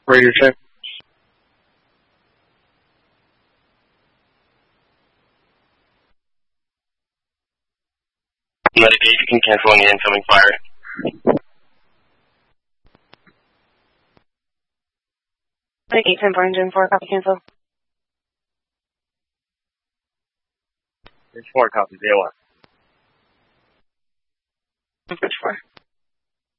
Radio check. Medic 8, you can cancel any incoming fire. Medic 8, 10 for engine 4, copy cancel. There's 4 copies, AOR. Bridge 4.